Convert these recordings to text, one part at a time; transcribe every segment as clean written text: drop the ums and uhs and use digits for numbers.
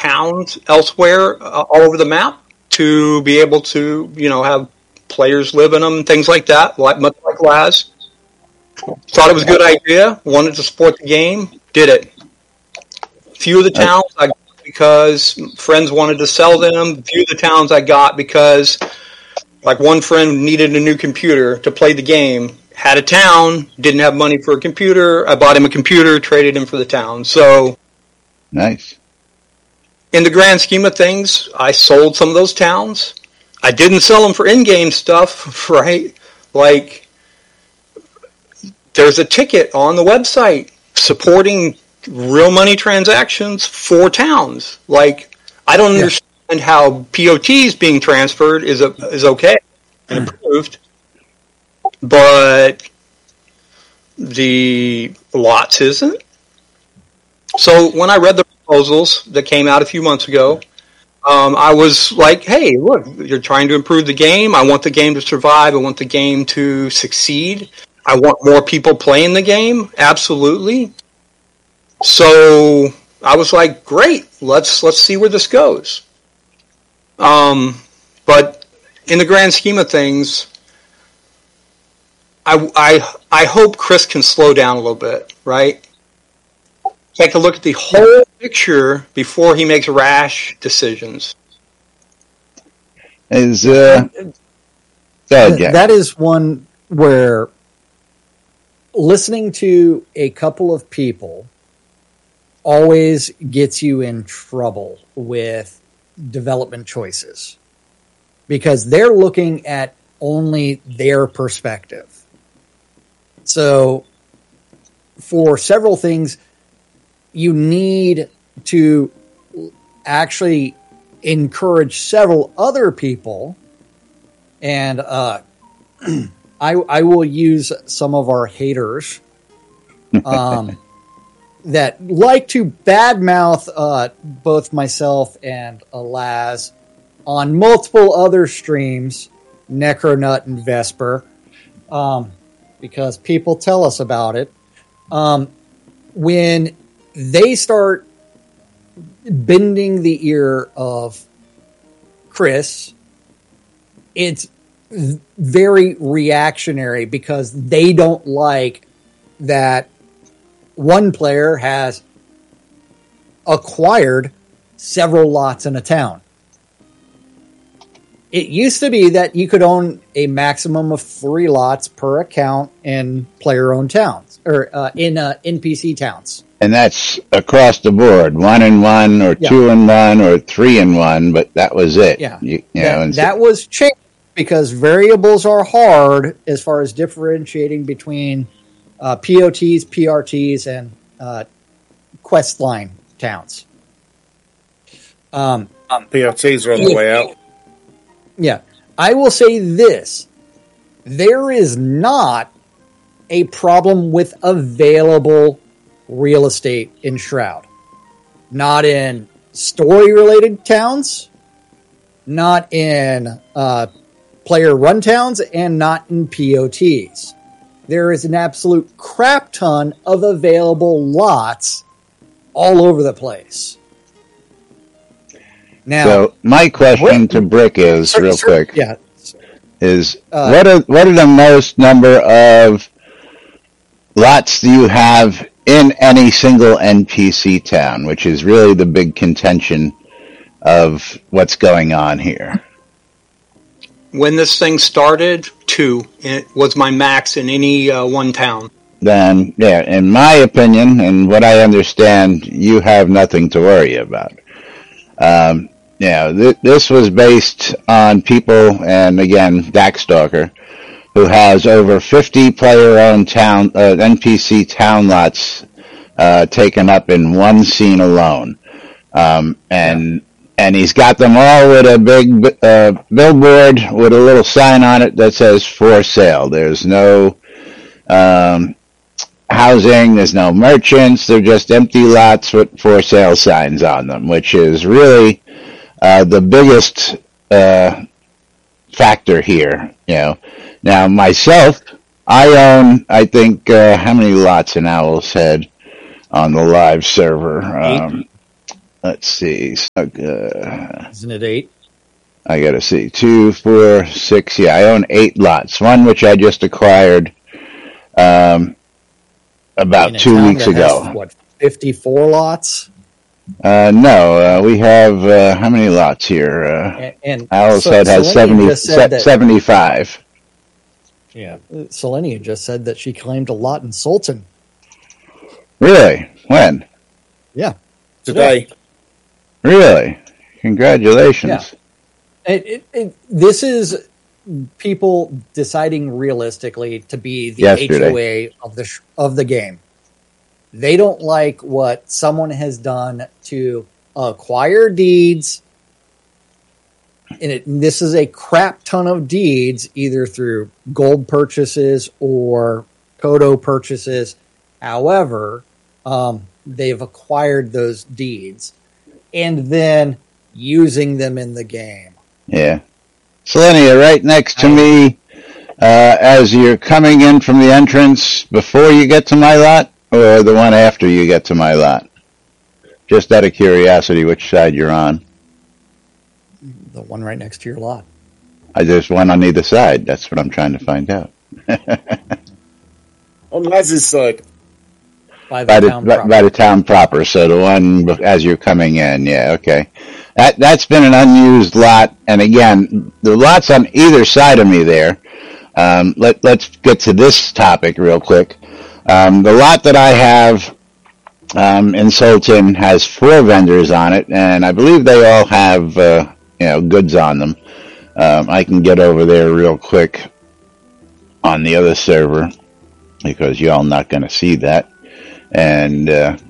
towns elsewhere all over the map to be able to, have players live in them and things like that, much like Laz. Thought it was a good idea, wanted to support the game, did it. Few of the towns I got because friends wanted to sell them. Few of the towns I got because, like, one friend needed a new computer to play the game, had a town, didn't have money for a computer. I bought him a computer, traded him for the town. So, nice. In the grand scheme of things, I sold some of those towns. I didn't sell them for in-game stuff, right? Like, there's a ticket on the website supporting real money transactions for towns. Like, I don't understand how POTs being transferred is okay and approved, but the lots isn't. So when I read the proposals that came out a few months ago, I was like, hey, look, you're trying to improve the game. I want the game to survive. I want the game to succeed. I want more people playing the game. Absolutely. So I was like, great, let's see where this goes. But in the grand scheme of things, I hope Chris can slow down a little bit, right? Take a look at the whole picture before he makes rash decisions. That is one where listening to a couple of people always gets you in trouble with development choices because they're looking at only their perspective. So for several things, you need to actually encourage several other people, and I will use some of our haters that like to badmouth both myself and Laz on multiple other streams, Necronut and Vesper, because people tell us about it. When they start bending the ear of Chris, it's very reactionary because they don't like that one player has acquired several lots in a town. It used to be that you could own a maximum of 3 lots per account in player-owned towns, or in NPC towns. And that's across the board, 1-in-1 or 2-in-1 or 3-in-1, but that was it. Yeah, that was changed because variables are hard as far as differentiating between POTs, PRTs, and questline towns. POTs are on the way out. Yeah. I will say this. There is not a problem with available real estate in Shroud. Not in story-related towns, not in player-run towns, and not in POTs. There is an absolute crap ton of available lots all over the place. Now, so my question to Brick is, quick, is what are the most number of lots do you have in any single NPC town, which is really the big contention of what's going on here? When this thing started, 2 was my max in any one town. Then, in my opinion, and what I understand, you have nothing to worry about. This was based on people, and again, Darkstalker, who has over 50 player-owned town NPC town lots taken up in one scene alone, and he's got them all with a big billboard with a little sign on it that says "for sale." There's no housing, there's no merchants, they're just empty lots with for sale signs on them, which is really the biggest factor here. Now myself, I own, I think, how many lots in Owl's Head on the live server? let's see. Isn't it 8? I gotta see. 2, 4, 6. Yeah, I own 8 lots. One which I just acquired about 2 weeks ago. Has, what, 54 lots? No, we have how many lots here? And Owl said has 75. Yeah, Selenia just said that she claimed a lot in Sultan. Really? When? Yeah, today. Really? Congratulations. Yeah. This is people deciding realistically to be the HOA of the game. They don't like what someone has done to acquire deeds. And this is a crap ton of deeds, either through gold purchases or Kodo purchases. However, they've acquired those deeds and then using them in the game. Yeah. Selenia, right next to me, as you're coming in from the entrance before you get to my lot, or the one after you get to my lot? Just out of curiosity, which side you're on? The one right next to your lot. There's one on either side. That's what I'm trying to find out. On Laz's side. By the town proper. So the one as you're coming in. Yeah, okay. That's been an unused lot. And again, the lots on either side of me there. Let's get to this topic real quick. The lot that I have in Sultan has 4 vendors on it, and I believe they all have goods on them. I can get over there real quick on the other server because y'all not going to see that. And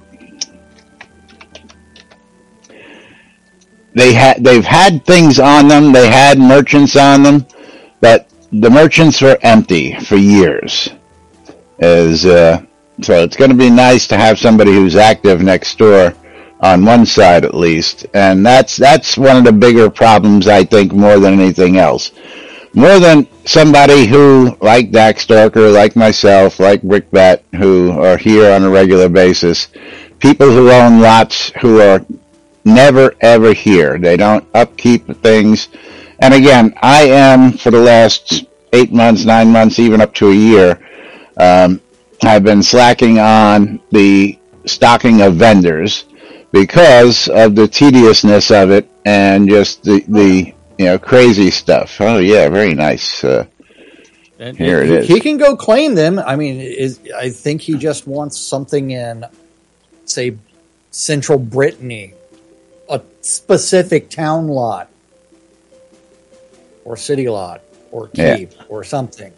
they've had things on them. They had merchants on them, but the merchants were empty for years. So it's going to be nice to have somebody who's active next door on one side at least. And that's one of the bigger problems, I think, more than anything else. More than somebody who, like Daxstalker, like myself, like Brickbat, who are here on a regular basis, people who own lots who are never, ever here. They don't upkeep things. And again, I am, for the last 8 months, 9 months, even up to a year, I've been slacking on the stocking of vendors because of the tediousness of it and just the crazy stuff. Oh yeah, very nice. Here it is. He can go claim them. I mean, I think he just wants something in, say, Central Brittany, a specific town lot, or city lot, or keep, or something.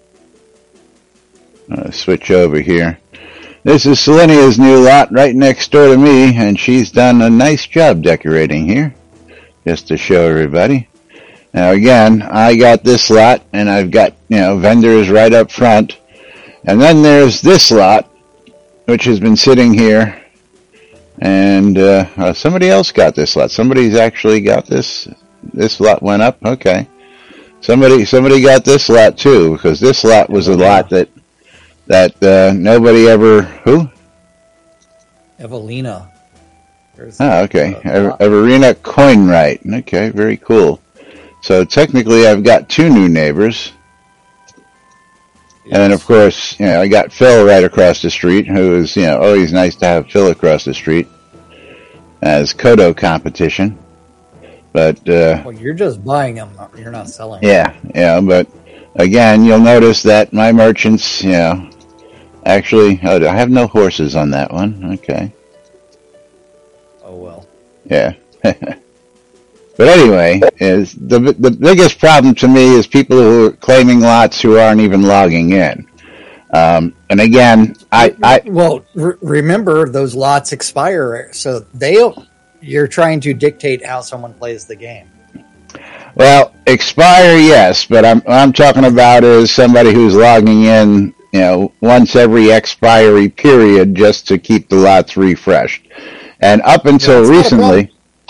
Switch over here. This is Selenia's new lot right next door to me, and she's done a nice job decorating here, just to show everybody. Now again, I got this lot, and I've got, vendors right up front. And then there's this lot, which has been sitting here, and somebody else got this lot. Somebody's actually got this. This lot went up, okay. Somebody got this lot too, because this lot was a lot that nobody ever... Who? Evelina. Okay. Everina Coinwright. Okay, very cool. So technically I've got 2 new neighbors. Yes. And then of course, I got Phil right across the street, who is, always nice to have Phil across the street as Kodo competition. But, well, you're just buying them. You're not selling them. Yeah, but again, you'll notice that my merchants, actually, I have no horses on that one. Okay. Oh, well. Yeah. But anyway, is the biggest problem to me is people who are claiming lots who aren't even logging in. And again, remember those lots expire, so you're trying to dictate how someone plays the game. Well, expire, yes, but I'm talking about is somebody who's logging in, once every expiry period just to keep the lots refreshed. And up until recently,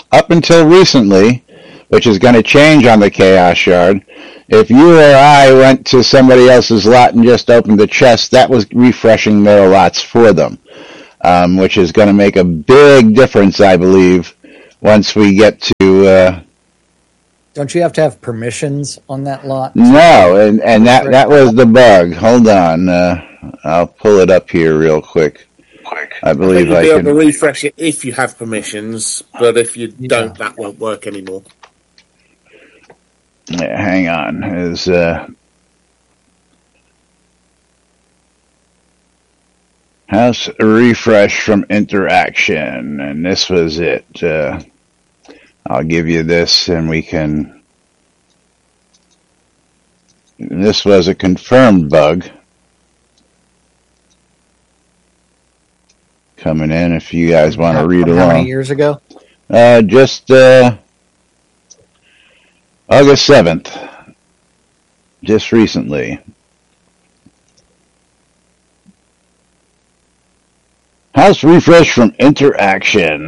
which is going to change on the Chaos Shard, if you or I went to somebody else's lot and just opened the chest, that was refreshing their lots for them, which is going to make a big difference, I believe, once we get to. Don't you have to have permissions on that lot? No, and that was the bug. Hold on, I'll pull it up here real quick. I believe you'll be able to refresh it if you have permissions, but if you don't, that won't work anymore. Yeah, hang on. Is house refresh from interaction, and this was it. I'll give you this, and we can. This was a confirmed bug. Coming in, if you guys want to read along. How many years ago? Just August 7th. Just recently. House refresh from interaction.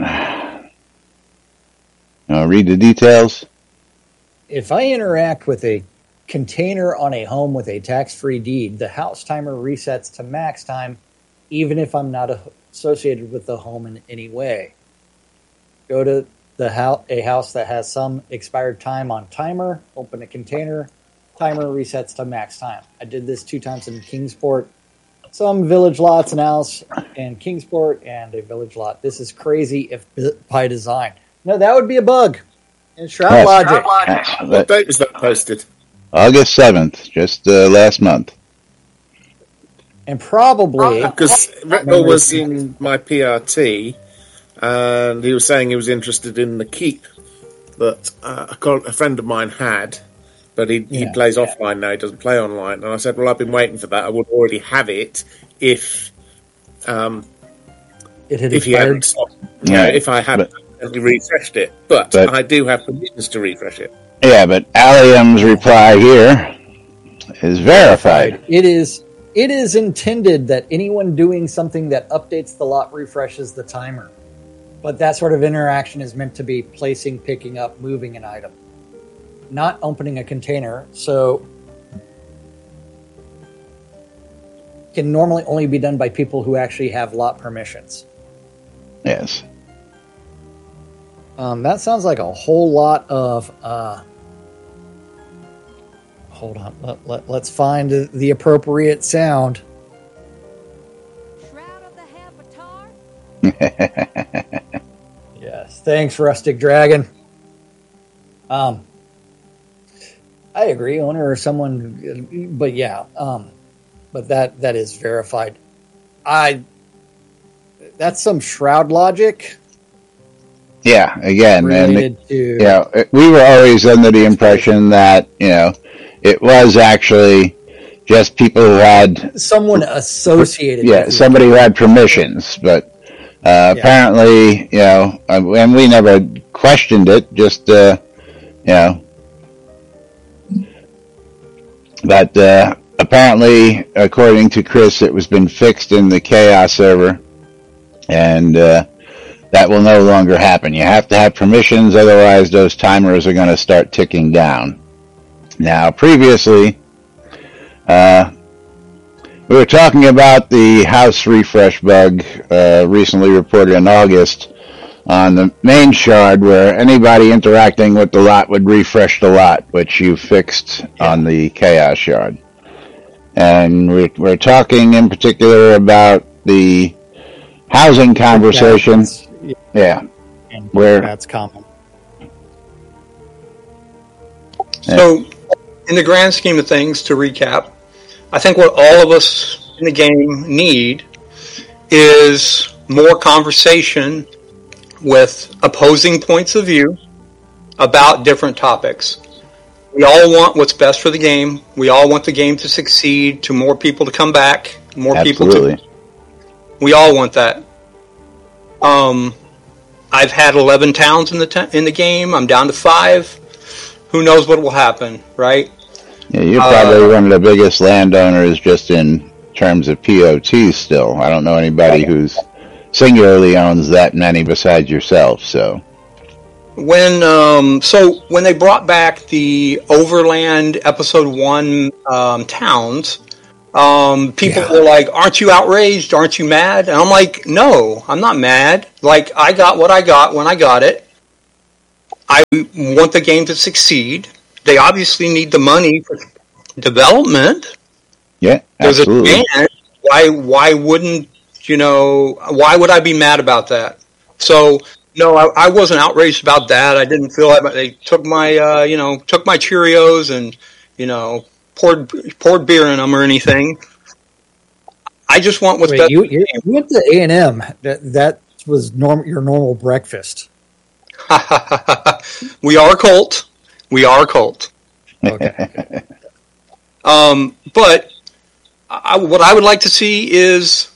Read the details. If I interact with a container on a home with a tax-free deed, the house timer resets to max time, even if I'm not associated with the home in any way. Go to a house that has some expired time on timer, open a container, timer resets to max time. I did this 2 times in Kingsport. Some village lots, an house in Kingsport, and a village lot. This is crazy if by design. No, that would be a bug in Shroud Logic. What date was that posted? August 7th, just last month. And probably... Because Retnor was in my PRT, and he was saying he was interested in the Keep that a friend of mine had, but he plays offline now, he doesn't play online. And I said, well, I've been waiting for that. I would already have it if he hadn't stopped. If I hadn't refreshed it. But I do have permissions to refresh it. Yeah, but Allium's reply here is verified. It is intended that anyone doing something that updates the lot refreshes the timer. But that sort of interaction is meant to be placing, picking up, moving an item, not opening a container. So can normally only be done by people who actually have lot permissions. Yes. That sounds like a whole lot of... hold on. Let's find the appropriate sound. Shroud of the Habitar? Yes. Thanks, Rustic Dragon. I agree, owner or someone, but yeah. But that is verified. That's some Shroud logic. Yeah, again, and we were always under the impression that it was actually just people who had someone associated. Yeah, somebody who had permissions, but apparently, and we never questioned it. Just but apparently, according to Chris, it was been fixed in the Chaos server, and that will no longer happen. You have to have permissions, otherwise those timers are going to start ticking down. Now, previously, we were talking about the house refresh bug recently reported in August on the main shard, where anybody interacting with the lot would refresh the lot, which you fixed on the Chaos shard. And we're talking in particular about the housing conversation. Where that's common. So, in the grand scheme of things, to recap, I think what all of us in the game need is more conversation with opposing points of view about different topics. We all want what's best for the game. We all want the game to succeed, to more people to come back, more Absolutely. people to... We all want that. I've had 11 towns in the game. I'm down to 5. Who knows what will happen, right? Yeah, you're probably one of the biggest landowners just in terms of POT still. I don't know anybody who's singularly owns that many besides yourself, so... When they brought back the Overland Episode 1 towns, people were like, aren't you outraged? Aren't you mad? And I'm like, no, I'm not mad. Like, I got what I got when I got it. I want the game to succeed. They obviously need the money for development. Yeah, absolutely. There's a ban. Why wouldn't, why would I be mad about that? So, no, I wasn't outraged about that. I didn't feel like they took my, took my Cheerios and, poured beer in them or anything. I just want what's best. You went to A&M. That was your normal breakfast. We are a cult. Okay. But what I would like to see is,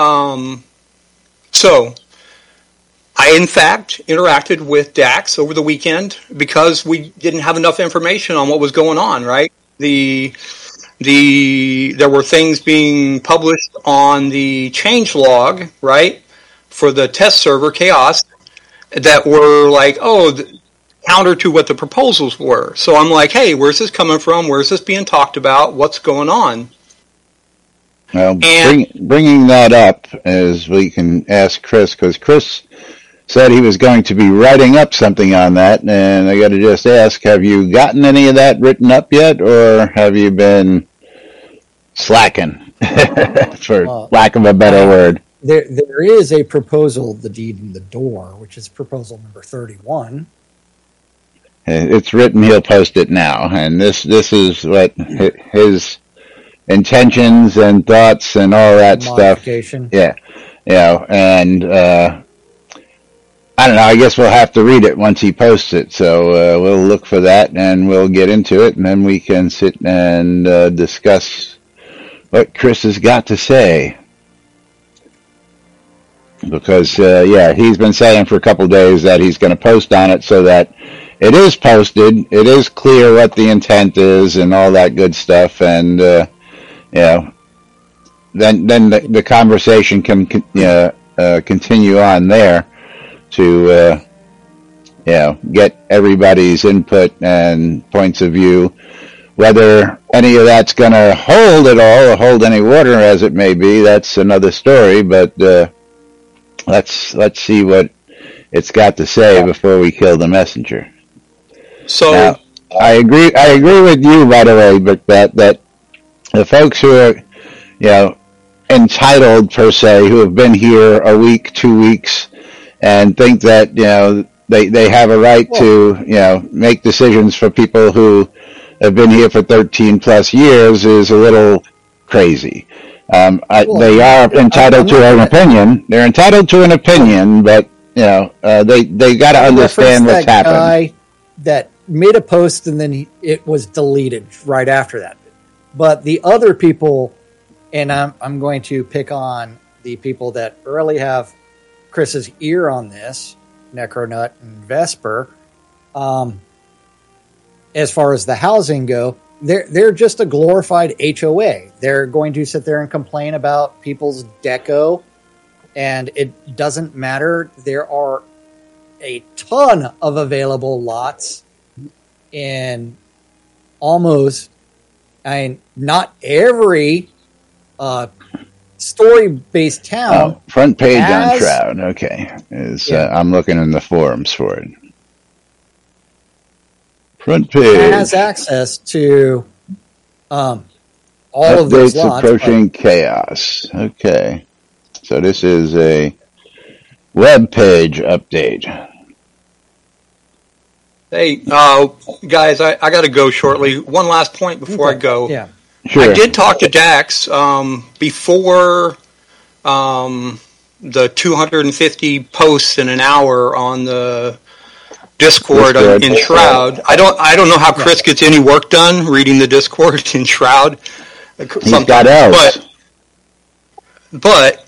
so I in fact interacted with Dax over the weekend because we didn't have enough information on what was going on. Right, there were things being published on the change log, right, for the test server Chaos that were like, counter to what the proposals were. So I'm like, hey, where's this coming from? Where's this being talked about? What's going on? Well, bringing that up as we can ask Chris, because Chris said he was going to be writing up something on that, and I got to just ask, have you gotten any of that written up yet, or have you been slacking, for lack of a better word? There is a proposal, the deed in the door, which is proposal number 31. It's written, he'll post it now, and this is what his intentions and thoughts and all that stuff. Yeah, and I don't know, I guess we'll have to read it once he posts it, so we'll look for that and we'll get into it, and then we can sit and discuss what Chris has got to say. Because, he's been saying for a couple of days that he's going to post on it so that it is posted, it is clear what the intent is and all that good stuff, and, then the conversation can continue on there to, get everybody's input and points of view. Whether any of that's going to hold at all or hold any water as it may be, that's another story, but let's see what it's got to say before we kill the messenger. So now, I agree with you, by the way, but that the folks who are, entitled per se, who have been here a week, 2 weeks, and think that, they have a right to, make decisions for people who have been here for 13 plus years is a little crazy. They are entitled to an opinion. They're entitled to an opinion, but, they got to understand what's happened. Guy that made a post and then it was deleted right after that. But the other people, and I'm going to pick on the people that really have Chris's ear on this, Necronut and Vesper, as far as the housing go, they're just a glorified HOA. They're going to sit there and complain about people's deco, and it doesn't matter. There are a ton of available lots in almost, not every story-based town. Front page on Shroud. Okay, I'm looking in the forums for it. Front page has access to all of those lots. Approaching Chaos. Okay, so this is a web page update. Hey, guys, I got to go shortly. One last point before I go. Yeah, sure. I did talk to Dax before the 250 posts in an hour on the Discord in Shroud. I don't know how Chris gets any work done reading the Discord in Shroud. He's got else. But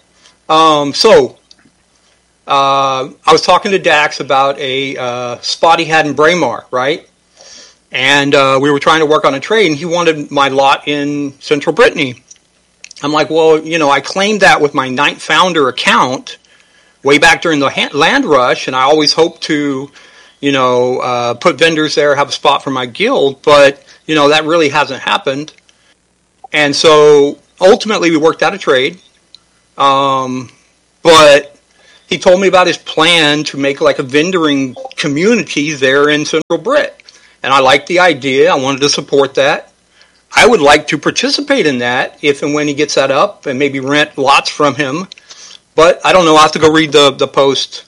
I was talking to Dax about a spot he had in Braemar, right? And we were trying to work on a trade, and he wanted my lot in Central Brittany. I'm like, well, I claimed that with my Ninth Founder account way back during the land rush, and I always hoped to, put vendors there, have a spot for my guild, but, that really hasn't happened. And so ultimately we worked out a trade, but he told me about his plan to make like a vendoring community there in Central Brit. And I liked the idea. I wanted to support that. I would like to participate in that if and when he gets that up and maybe rent lots from him. But I don't know. I'll have to go read the post.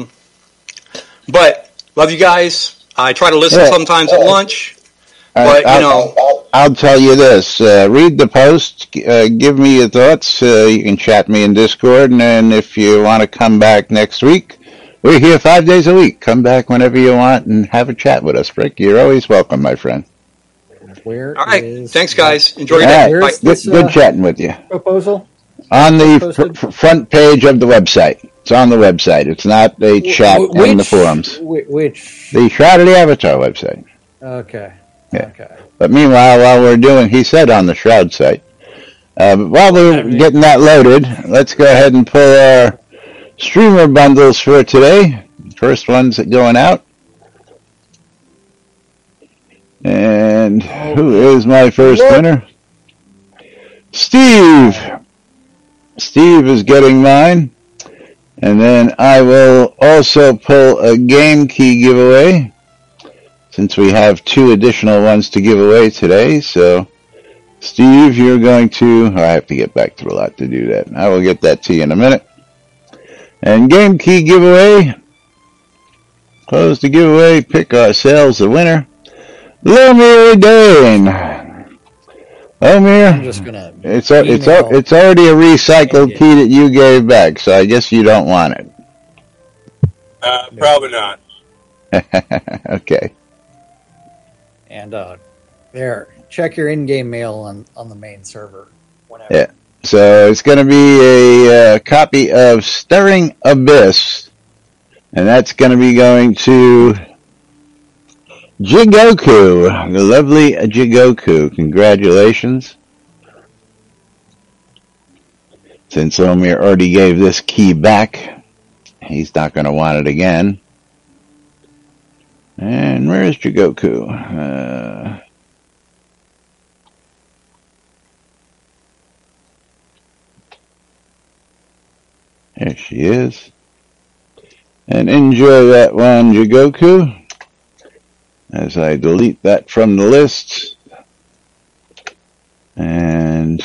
But love you guys. I try to listen sometimes at lunch. But, I'll tell you this. Read the post. Give me your thoughts. You can chat me in Discord. And then if you want to come back next week, we're here 5 days a week. Come back whenever you want and have a chat with us, Rick. You're always welcome, my friend. All right. Thanks, guys. Enjoy your day. Bye. Good chatting with you. Proposal? On the front page of the website. It's on the website. It's not a chat in the forums. Which? The Shroud of the Avatar website. Okay. Yeah. Okay. But meanwhile, while we're doing, he said on the Shroud site, while we're getting that loaded, let's go ahead and pull our streamer bundles for today. First one's going out. And who is my first winner? Steve. Steve is getting mine. And then I will also pull a game key giveaway, since we have 2 additional ones to give away today. So, Steve, you're going to... I have to get back to the lot to do that. I will get that to you in a minute. And game key giveaway. Close the giveaway. Pick ourselves a winner. Lomir Dane. Lomir, I'm just gonna it's already a recycled key that you gave back, so I guess you don't want it. Probably not. Okay. And there, check your in-game mail on the main server. Whenever. Yeah. So it's going to be a copy of Stirring Abyss, and that's going to be going to Jigoku, the lovely Jigoku. Congratulations. Since Lomir already gave this key back, he's not going to want it again. And where is Jigoku? There she is. And enjoy that one, Jigoku. As I delete that from the list. And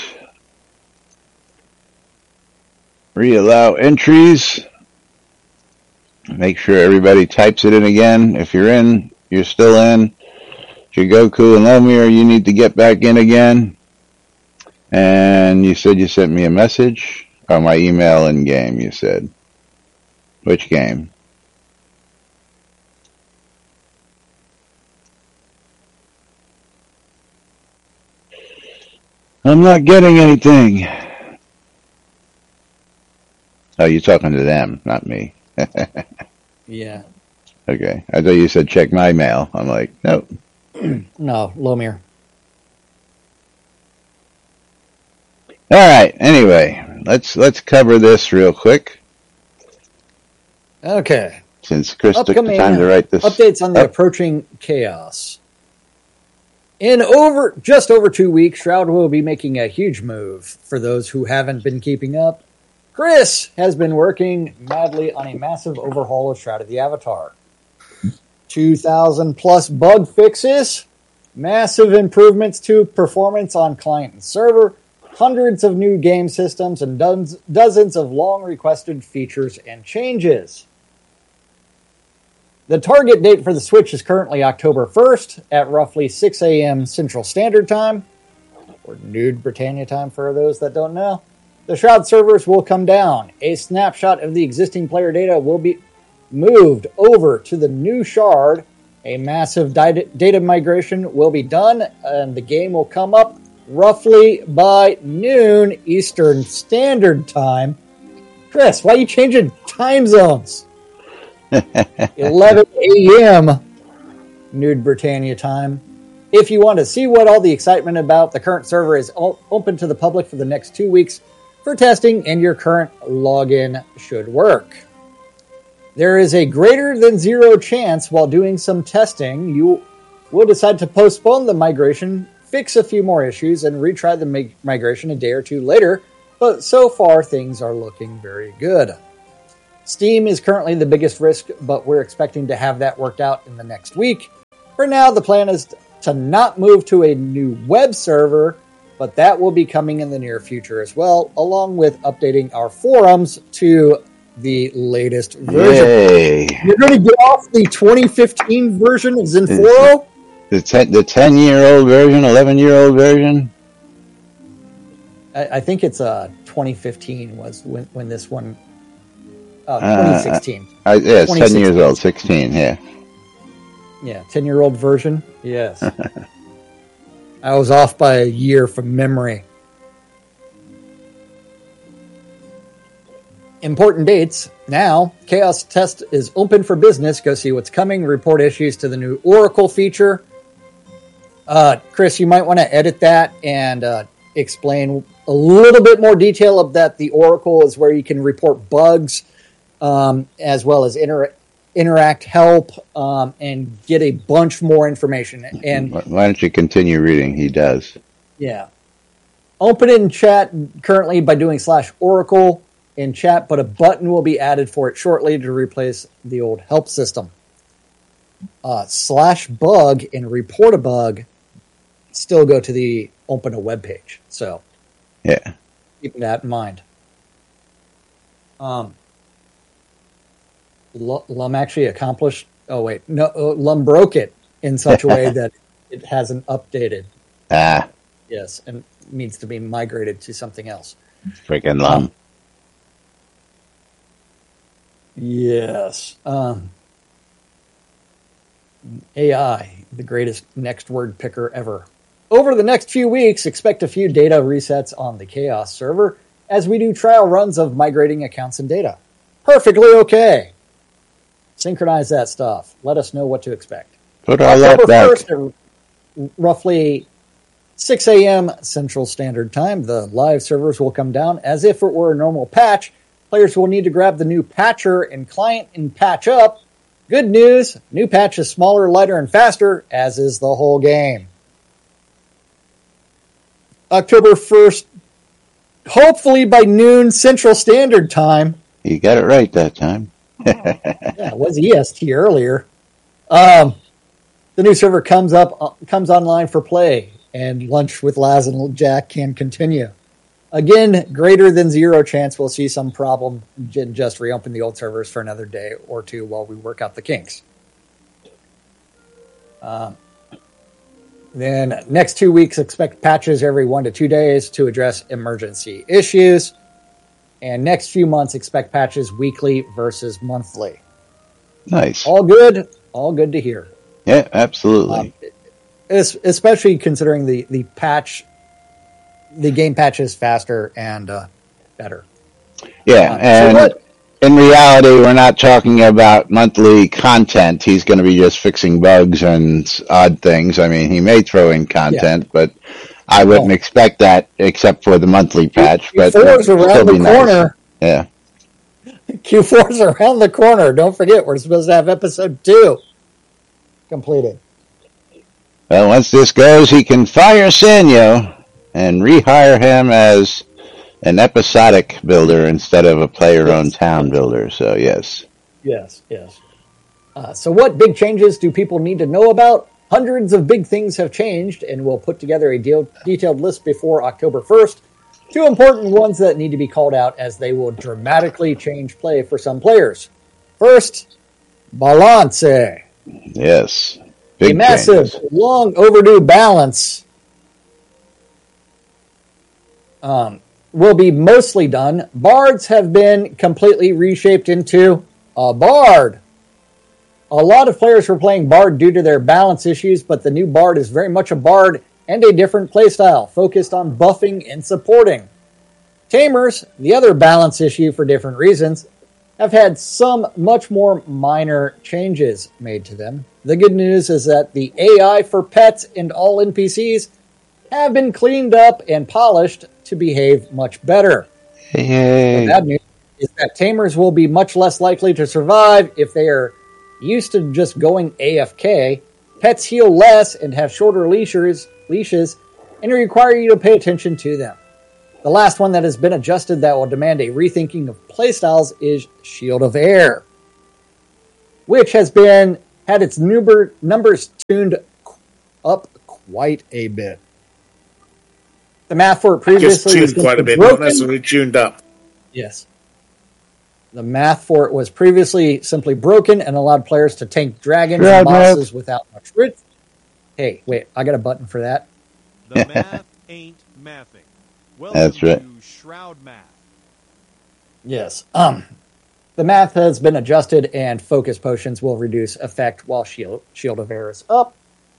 reallow entries. Make sure everybody types it in again. If you're in, you're still in. Jigoku and Lomir, you need to get back in again. And you said you sent me a message. Oh, my email in game, you said. Which game? I'm not getting anything. Oh, you're talking to them, not me. Yeah. Okay. I thought you said check my mail. I'm like, nope. No, Lomir. All right. Anyway, let's cover this real quick. Okay. Since Chris took the time to write this. Updates on the approaching chaos. In just over 2 weeks, Shroud will be making a huge move. For those who haven't been keeping up, Chris has been working madly on a massive overhaul of Shroud of the Avatar. 2,000 plus bug fixes, massive improvements to performance on client and server, hundreds of new game systems, and dozens of long-requested features and changes. The target date for the Switch is currently October 1st at roughly 6 a.m. Central Standard Time, or Nude Britannia time for those that don't know. The Shroud servers will come down. A snapshot of the existing player data will be moved over to the new Shard. A massive data migration will be done, and the game will come up roughly by noon Eastern Standard Time. Chris, why are you changing time zones? 11 a.m. Nude Britannia time. If you want to see what all the excitement about, the current server is open to the public for the next 2 weeks for testing, and your current login should work. There is a greater than 0 chance while doing some testing you will decide to postpone the migration, fix a few more issues, and retry the migration a day or two later, but so far things are looking very good. Steam is currently the biggest risk, but we're expecting to have that worked out in the next week. For now, the plan is to not move to a new web server, but that will be coming in the near future as well, along with updating our forums to the latest version. Yay. You're going to get off the 2015 version of Zinforo? The 10-year-old version, 11-year-old version? I think it's 2015 was when this one... 2016. Yeah, it's 10 years old, 16, yeah. Yeah, 10-year-old version, yes. I was off by a year from memory. Important dates. Now, Chaos Test is open for business. Go see what's coming. Report issues to the new Oracle feature. Chris, you might want to edit that and explain a little bit more detail of that. The Oracle is where you can report bugs as well as interact help and get a bunch more information. And why don't you continue reading? He does. Yeah. Open in chat currently by doing /Oracle in chat, but a button will be added for it shortly to replace the old help system. /bug and report a bug still go to the open a web page. So yeah, keep that in mind. Lum actually accomplished. Oh wait, no, Lum broke it in such a way that it hasn't updated. Yes, and needs to be migrated to something else. Freaking Lum. Yes. AI, the greatest next word picker ever. Over the next few weeks, expect a few data resets on the Chaos server as we do trial runs of migrating accounts and data. Perfectly okay. Synchronize that stuff. Let us know what to expect. October 1st at roughly 6 a.m. Central Standard Time, the live servers will come down as if it were a normal patch. Players will need to grab the new patcher and client and patch up. Good news, new patch is smaller, lighter, and faster, as is the whole game. October 1st, hopefully by noon Central Standard Time. You got it right that time. Yeah, it was EST earlier. The new server comes online for play, and Lunch with Laz and Jack can continue. Again, greater than 0 chance we'll see some problem and just reopen the old servers for another day or two while we work out the kinks. Then next 2 weeks, expect patches every 1 to 2 days to address emergency issues. And next few months, expect patches weekly versus monthly. Nice. All good to hear. Yeah, absolutely. Especially considering the patch, the game patch is faster and better. Yeah, and in reality, we're not talking about monthly content. He's going to be just fixing bugs and odd things. I mean, he may throw in content, but I wouldn't expect that except for the monthly patch. But Q4's around the corner. Nice. Yeah. Q4's around the corner. Don't forget, we're supposed to have episode 2 completed. Well, once this goes, he can fire Sanyo and rehire him as an episodic builder instead of a player-owned town builder. So, yes. Yes. So what big changes do people need to know about? Hundreds of big things have changed, and we'll put together a detailed list before October 1st. 2 important ones that need to be called out as they will dramatically change play for some players. First, balance. Yes. A massive, changes. long overdue balance will be mostly done. Bards have been completely reshaped into a bard. A lot of players were playing Bard due to their balance issues, but the new Bard is very much a Bard and a different playstyle, focused on buffing and supporting. Tamers, the other balance issue for different reasons, have had some much more minor changes made to them. The good news is that the AI for pets and all NPCs have been cleaned up and polished to behave much better. Hey. The bad news is that Tamers will be much less likely to survive if they are used to just going AFK. Pets heal less and have shorter leashes and require you to pay attention to them. The last one that has been adjusted that will demand a rethinking of playstyles is Shield of Air, which has had its numbers tuned up quite a bit. The math for it previously was quite a bit, broken. not necessarily tuned up. Yes. The math for it was previously simply broken and allowed players to tank dragons and bosses without much risk. Hey, wait, I got a button for that. The math ain't mathing. Welcome That's right. to Shroud Math. Yes. The math has been adjusted and focus potions will reduce effect while Shield of Air is up.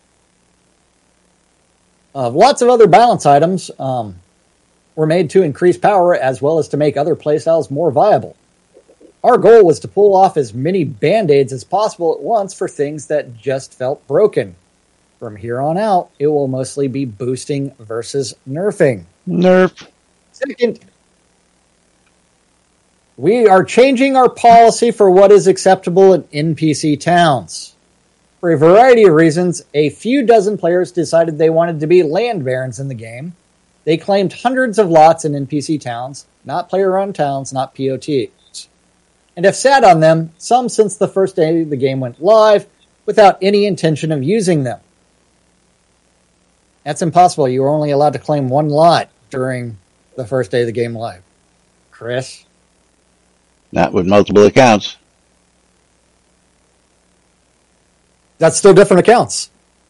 Lots of other balance items were made to increase power as well as to make other playstyles more viable. Our goal was to pull off as many band-aids as possible at once for things that just felt broken. From here on out, it will mostly be boosting versus nerfing. Nerf. Second, we are changing our policy for what is acceptable in NPC towns. For a variety of reasons, a few dozen players decided they wanted to be land barons in the game. They claimed hundreds of lots in NPC towns, not player-run towns, not POTs, and have sat on them, some since the first day the game went live, without any intention of using them. That's impossible. You were only allowed to claim one lot during the first day of the game live. Chris? Not with multiple accounts. That's still different accounts.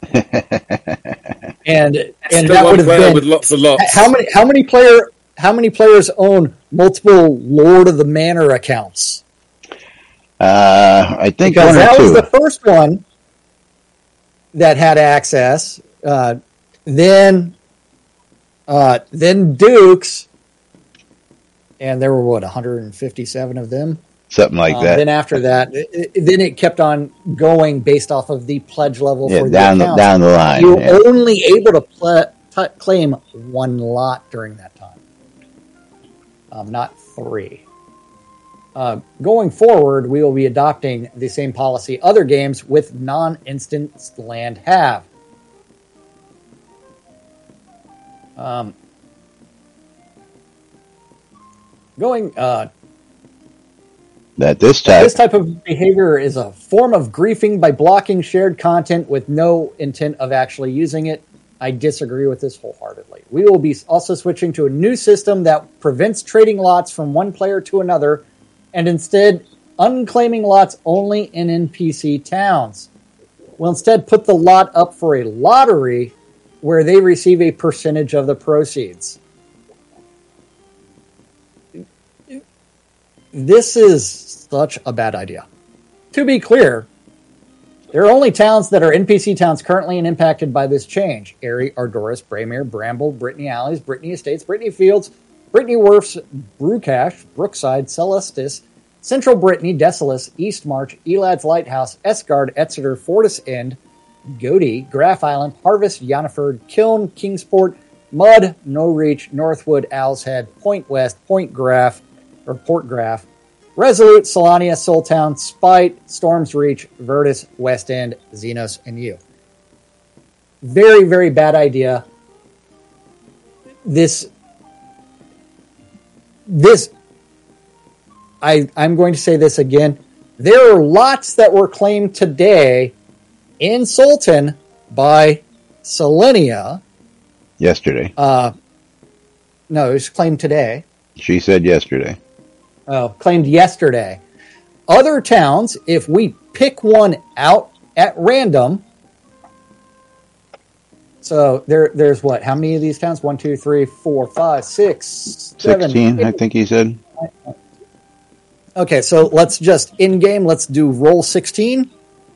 and that would have been with lots of lots. How many players own multiple Lord of the Manor accounts? I think because one or that two. was the first one that had access. Then Dukes, and there were 157 of them. Something like that. Then after that, then it kept on going based off of the pledge level for the down the line. You were only able to claim one lot during that time, not three. Going forward, we will be adopting the same policy other games with non-instanced land have. This type of behavior is a form of griefing by blocking shared content with no intent of actually using it. I disagree with this wholeheartedly. We will be also switching to a new system that prevents trading lots from one player to another and instead unclaiming lots only in NPC towns. We'll instead put the lot up for a lottery where they receive a percentage of the proceeds. This is such a bad idea. To be clear, there are only towns that are NPC towns currently and impacted by this change. Erie, Ardoris, Braemere, Bramble, Brittany Alleys, Brittany Estates, Brittany Fields, Brittany Wharfs, Brewcash, Brookside, Celestis, Central Brittany, Desolus, East March, Elad's Lighthouse, Esgard, Exeter, Fortis End, Godey, Graff Island, Harvest, Yonaford, Kiln, Kingsport, Mud, No Reach, Northwood, Owl's Head, Point West, Port Graff, Resolute, Solania, Soultown, Spite, Storms Reach, Virtus, West End, Xenos, and you. Very, very bad idea. I'm going to say this again. There are lots that were claimed today in Sultan by Selenia. Yesterday. No, it was claimed today. She said yesterday. Oh, claimed yesterday. Other towns, if we pick one out at random, so there's what? How many of these towns? 1, 2, 3, 4, 5, 6, 7, 16, 8. I think he said. Okay, so let's just in-game, let's do roll 16.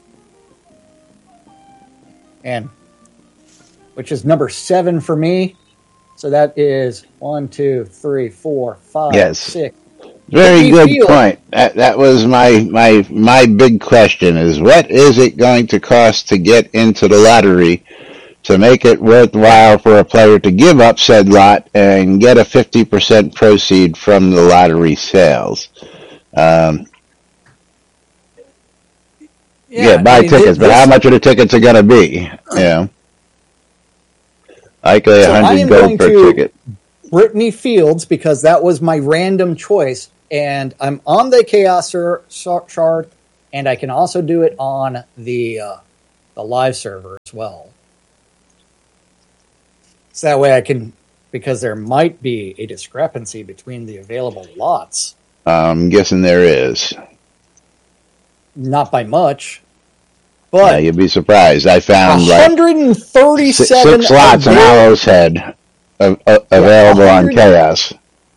And which is number 7 for me. So that is 1, 2, 3, 4, 5, 6. Very good point. That was my big question is what is it going to cost to get into the lottery to make it worthwhile for a player to give up said lot and get a 50% proceed from the lottery sales? Buy tickets, but how much are the tickets going to be? Yeah. Likely 100 gold per ticket. Brittany Fields because that was my random choice, and I'm on the Chaos Shard, and I can also do it on the live server as well. So that way I can, because there might be a discrepancy between the available lots. I'm guessing there is. Not by much. But yeah, you'd be surprised. I found 137 6 lots in Owl's Head available on Chaos.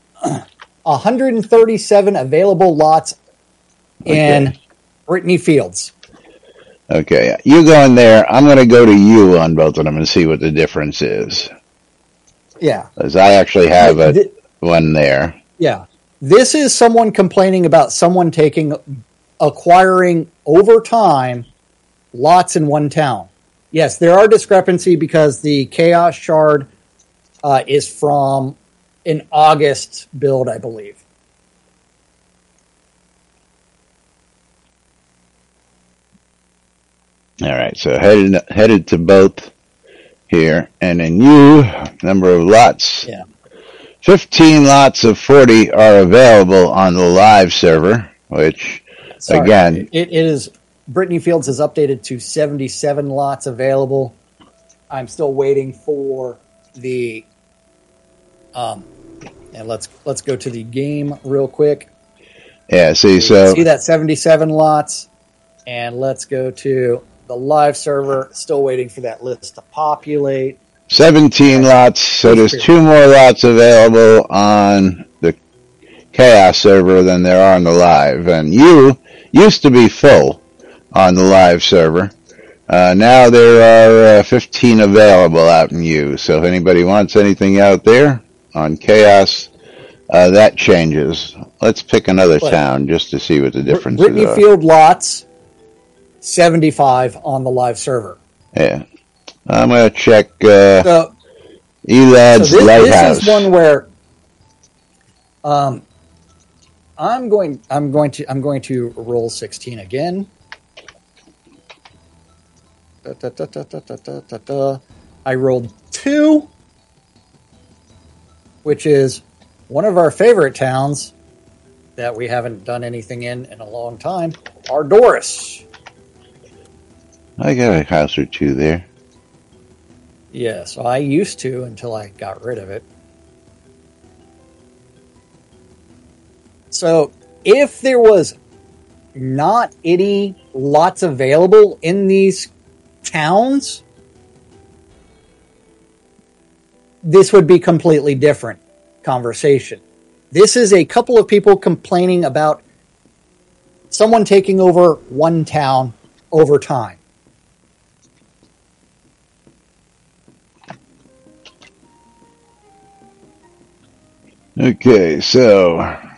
137 available lots in Brittany Fields. Okay, you go in there. I'm going to go to you on both of them and see what the difference is. Yeah. Because I actually have one there. Yeah. This is someone complaining about someone acquiring over time lots in one town. Yes, there are discrepancy because the Chaos Shard is from an August build, I believe. All right, so headed to both here, and then you, number of lots. Yeah. 15 lots of 40 are available on the live server, which, again... It is... Brittany Fields has updated to 77 lots available. I'm still waiting for the... and let's go to the game real quick. Yeah, see that 77 lots, and let's go to the live server. Still waiting for that list to populate. 17 lots, so there's 2 more lots available on the Chaos server than there are on the live. And you used to be full on the live server. Now there are 15 available out in you. So if anybody wants anything out there on Chaos, that changes. Let's pick another town just to see what the differences Brittany are. Field lots, 75 on the live server. Yeah. I'm going to check Elad's Lighthouse. This is one where I'm going to roll 16 again. I rolled 2, which is one of our favorite towns that we haven't done anything in a long time, Ardoris. I got a house or 2 there. Yes, I used to until I got rid of it. So, if there was not any lots available in these towns, this would be completely different conversation. This is a couple of people complaining about someone taking over one town over time. Okay, so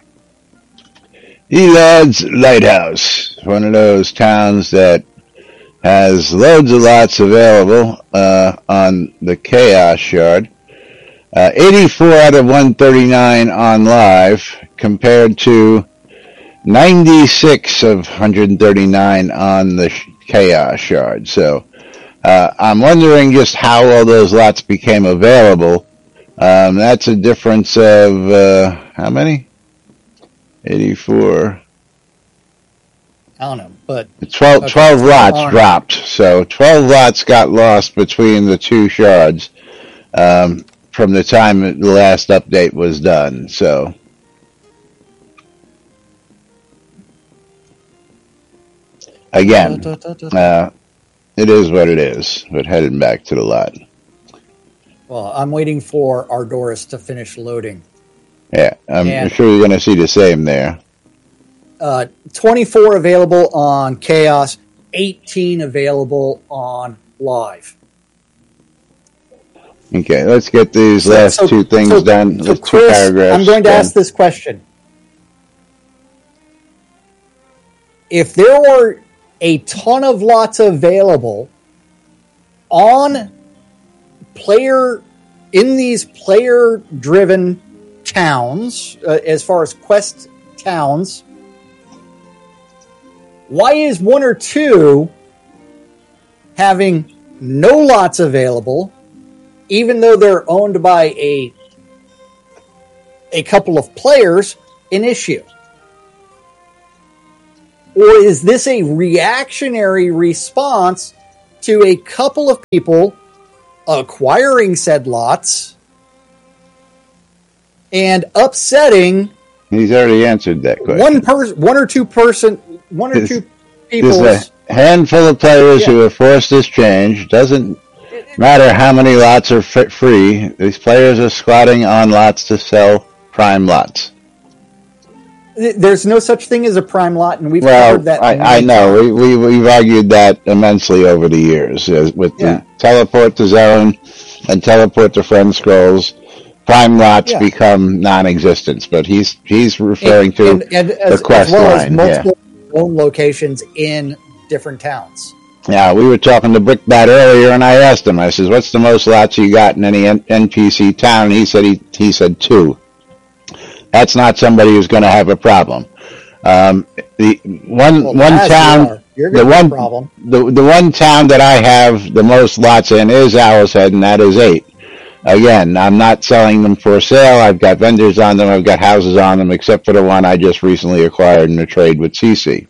Elad's Lighthouse, one of those towns that has loads of lots available on the Chaos Shard. 84 out of 139 on live compared to 96 of 139 on the Chaos Shard. So I'm wondering just how all those lots became available. That's a difference of how many? 84. I don't know, but 12 lots dropped. So 12 lots got lost between the 2 shards from the time the last update was done. So again, it is what it is. But heading back to the lot. Well, I'm waiting for Ardoris to finish loading. Yeah, I'm sure you're going to see the same there. 24 available on Chaos, 18 available on Live. Okay, let's get these last 2 things done. So Chris, 2 paragraphs. I'm going to ask this question. If there were a ton of lots available on these player-driven towns, as far as quest towns, why is 1 or 2 having no lots available, even though they're owned by a a couple of players an issue? Or is this a reactionary response to a couple of people acquiring said lots and upsetting? He's already answered that question. One or two people. There's a handful of players who have forced this change. Doesn't matter how many lots are free. These players are squatting on lots to sell prime lots. There's no such thing as a prime lot, and we've covered that. I know. We've argued that immensely over the years with the teleport to zone and teleport to friend scrolls. Prime lots become non-existent, but he's referring to the quest line. Multiple zone locations in different towns. Yeah, we were talking to Brickbat earlier, and I asked him. I says, "What's the most lots you got in any NPC town?" And he said 2. That's not somebody who's going to have a problem. The one town that I have the most lots in is Owl's Head, and that is 8. Again, I'm not selling them for sale. I've got vendors on them. I've got houses on them, except for the one I just recently acquired in a trade with CC.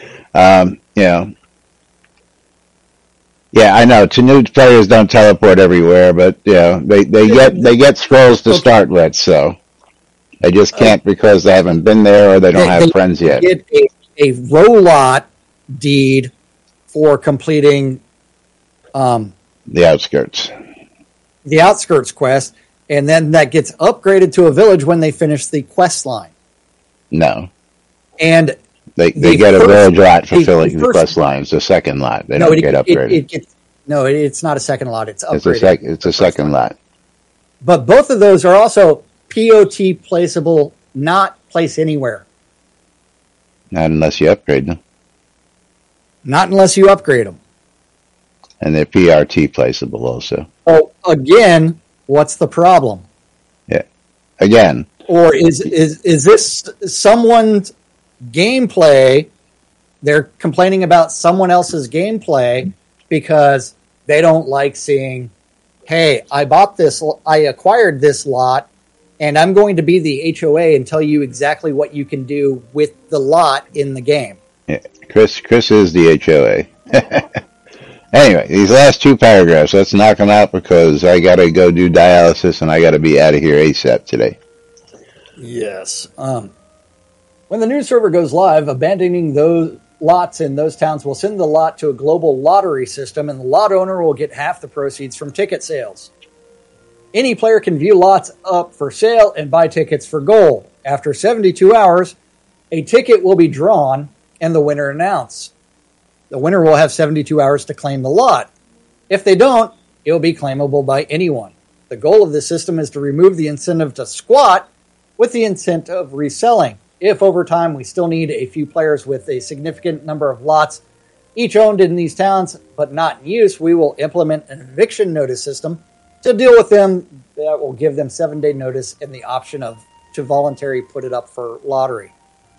Yeah, I know. New players don't teleport everywhere, but they get scrolls to start with, so. They just can't because they haven't been there or they don't have friends yet. Get a row lot deed for completing the outskirts. The outskirts quest, and then that gets upgraded to a village when they finish the quest line. No. And they get a village lot fulfilling the quest line. It's a second lot. They don't get upgraded. It's not a second lot. It's upgraded. It's a second lot. But both of those are also POT placeable, not place anywhere. Not unless you upgrade them. Not unless you upgrade them. And they're PRT placeable also. Oh, again, what's the problem? Yeah. Again. Or is this someone's gameplay? They're complaining about someone else's gameplay because they don't like seeing, hey, I acquired this lot, and I'm going to be the HOA and tell you exactly what you can do with the lot in the game. Yeah, Chris is the HOA. Anyway, these last 2 paragraphs, let's knock them out because I got to go do dialysis and I got to be out of here ASAP today. Yes. When the new server goes live, abandoning those lots in those towns will send the lot to a global lottery system, and the lot owner will get half the proceeds from ticket sales. Any player can view lots up for sale and buy tickets for gold. After 72 hours, a ticket will be drawn and the winner announced. The winner will have 72 hours to claim the lot. If they don't, it will be claimable by anyone. The goal of this system is to remove the incentive to squat with the intent of reselling. If over time we still need a few players with a significant number of lots, each owned in these towns but not in use, we will implement an eviction notice system to deal with them. That will give them 7-day notice and the option to voluntarily put it up for lottery.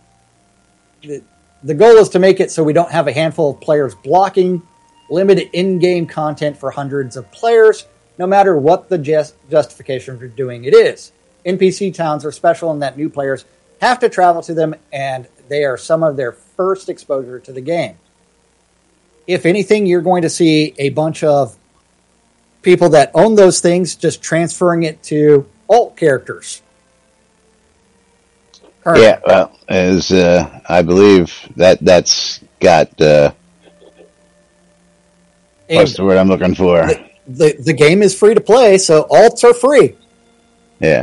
The goal is to make it so we don't have a handful of players blocking limited in-game content for hundreds of players, no matter what the justification for doing it is. NPC towns are special in that new players have to travel to them, and they are some of their first exposure to the game. If anything, you're going to see a bunch of people that own those things just transferring it to alt characters. Currently. Yeah, well, as I believe that's got what's the word I'm looking for? The game is free to play, so alts are free. Yeah.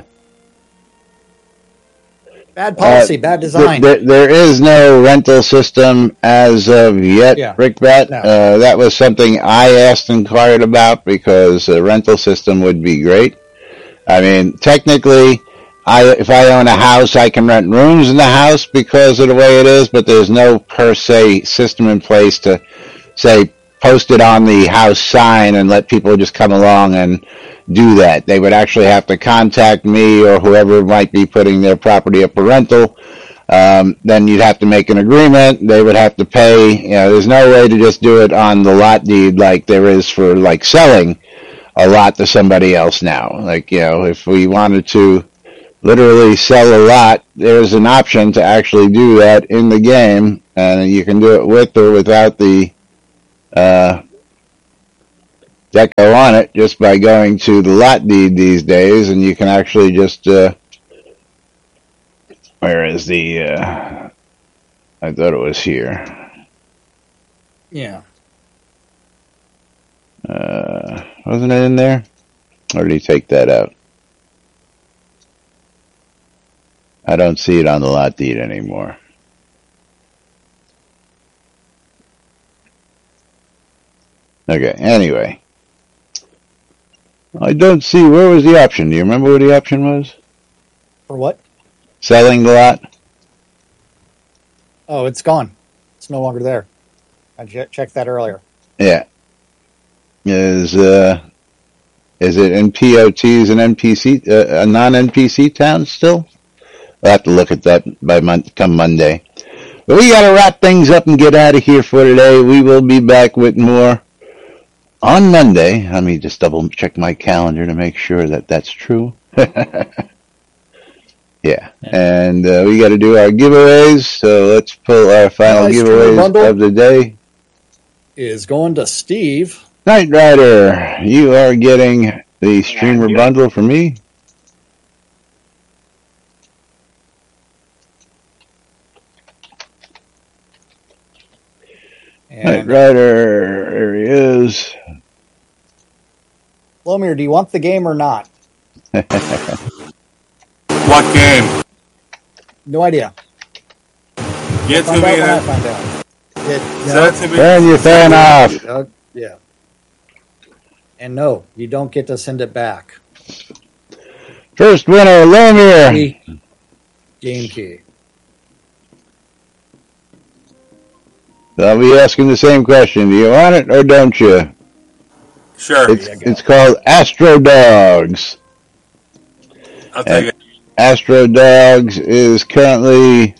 Bad policy, bad design. There is no rental system as of yet, Brickbat. No. That was something I inquired about because a rental system would be great. I mean, technically, if I own a house, I can rent rooms in the house because of the way it is, but there's no per se system in place to, say, post it on the house sign and let people just come along and do that. They would actually have to contact me or whoever might be putting their property up for rental. Then you'd have to make an agreement. They would have to pay. You know, there's no way to just do it on the lot deed like there is for like selling a lot to somebody else now. Like, you know, if we wanted to literally sell a lot, there's an option to actually do that in the game, and you can do it with or without the deco on it, just by going to the lot deed these days, and you can actually just where is the I thought it was here. Yeah. Wasn't it in there? Or did he take that out? I don't see it on the lot deed anymore. Okay, anyway. I don't see, where was the option? Do you remember what the option was? For what? Selling the lot? Oh, it's gone. It's no longer there. I checked that earlier. Yeah. Is it in POTs and NPC, a non-NPC town still? I'll have to look at that come Monday. But we got to wrap things up and get out of here for today. We will be back with more on Monday. Let me just double check my calendar to make sure that that's true. Yeah. And we got to do our giveaways. So let's pull our final giveaways of the day. Is going to Steve. Knight Rider, you are getting the streamer bundle from me. Knight Rider, there he is. Lomir, do you want the game or not? What game? No idea. Get to me then. Turn your fan off. Yeah. And no, you don't get to send it back. First winner, Lomir. Game key. I'll be asking the same question. Do you want it or don't you? Sure. It's called Astro Dogs. I'll take it. Astro Dogs is currently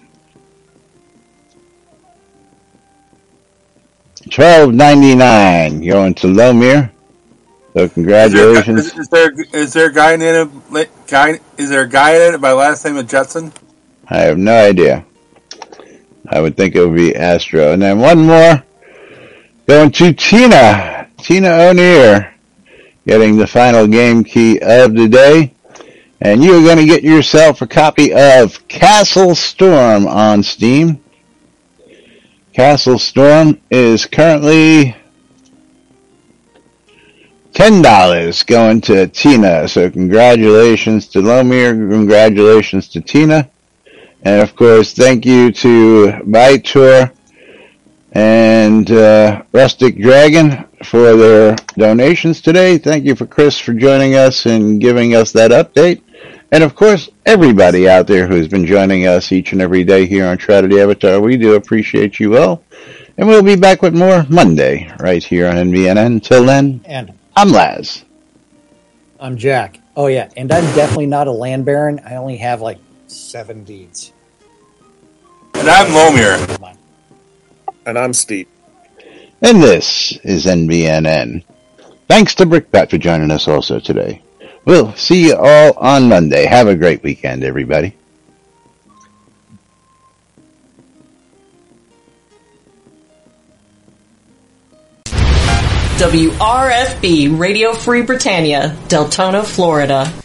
$12.99 going to Lomir. So congratulations. Is there a guy in it? Is there a guy in it by last name of Jetson? I have no idea. I would think it would be Astro. And then one more going to Tina O'Neill, getting the final game key of the day. And you're going to get yourself a copy of Castle Storm on Steam. Castle Storm is currently $10 going to Tina. So congratulations to Lomir. Congratulations to Tina. And of course, thank you to Bytor and Rustic Dragon for their donations today. Thank you for Chris for joining us and giving us that update. And of course, everybody out there who's been joining us each and every day here on Shrouded Avatar, we do appreciate you all. And we'll be back with more Monday right here on NVNN. Until then, I'm Laz. I'm Jack. Oh yeah, and I'm definitely not a land baron. I only have like 7 deeds. And I'm Lomir. And I'm Steve. And this is NVNN. Thanks to Brickbat for joining us also today. We'll see you all on Monday. Have a great weekend, everybody. WRFB Radio Free Britannia, Deltona, Florida.